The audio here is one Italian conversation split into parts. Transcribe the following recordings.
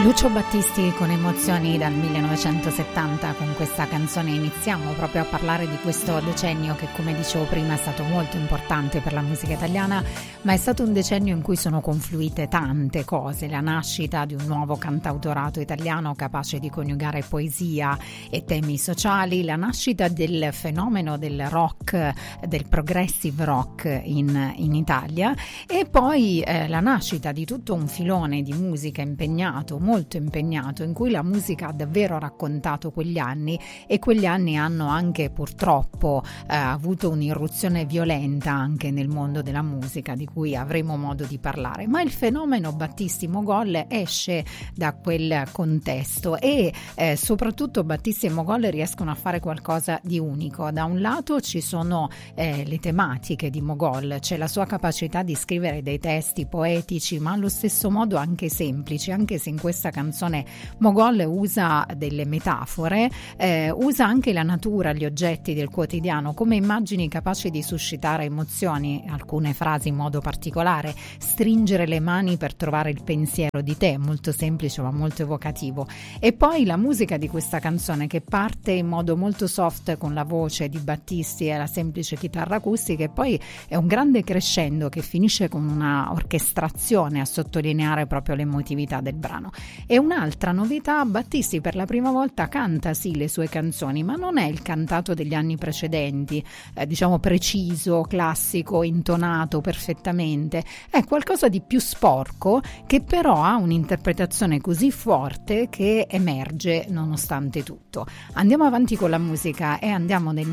Lucio Battisti con Emozioni dal 1970. Con questa canzone iniziamo proprio a parlare di questo decennio che, come dicevo prima, è stato molto importante per la musica italiana, ma è stato un decennio in cui sono confluite tante cose: la nascita di un nuovo cantautorato italiano capace di coniugare poesia e temi sociali, la nascita del fenomeno del rock, del progressive rock in Italia, e poi la nascita di tutto un filone di musica molto impegnato, in cui la musica ha davvero raccontato quegli anni, e quegli anni hanno anche purtroppo avuto un'irruzione violenta anche nel mondo della musica, di cui avremo modo di parlare. Ma il fenomeno Battisti Mogol esce da quel contesto e soprattutto Battisti e Mogol riescono a fare qualcosa di unico. Da un lato ci sono le tematiche di Mogol, c'è la sua capacità di scrivere dei testi poetici ma allo stesso modo anche semplici, anche se in questa canzone Mogol usa delle metafore, usa anche la natura, gli oggetti del quotidiano come immagini capaci di suscitare emozioni, alcune frasi in modo particolare: stringere le mani per trovare il pensiero di te, molto semplice ma molto evocativo. E poi la musica di questa canzone, che parte in modo molto soft con la voce di Battisti e la semplice chitarra acustica, e poi è un grande crescendo che finisce con una orchestrazione a sottolineare proprio l'emotività del brano. E un'altra novità: Battisti per la prima volta canta sì le sue canzoni, ma non è il cantato degli anni precedenti, diciamo preciso, classico, intonato perfettamente. È qualcosa di più sporco, che però ha un'interpretazione così forte che emerge nonostante tutto. Andiamo avanti con la musica e andiamo nel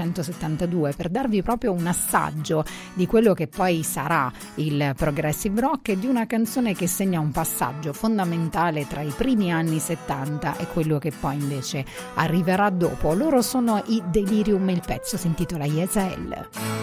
1972 per darvi proprio un assaggio di quello che poi sarà il progressive rock, e di una canzone che segna un passaggio fondamentale tra i primi anni 70 e quello che poi invece arriverà dopo. Loro sono i Delirium e il pezzo si intitola Yesael.